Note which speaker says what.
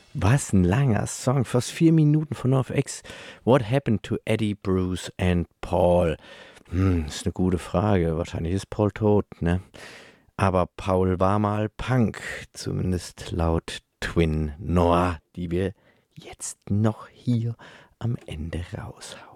Speaker 1: Was ein langer Song, fast 4 Minuten von NoFX. What happened to Eddie, Bruce and Paul? Ist eine gute Frage. Wahrscheinlich ist Paul tot, ne? Aber Paul war mal Punk, zumindest laut Twin Noir, die wir jetzt noch hier am Ende raushauen.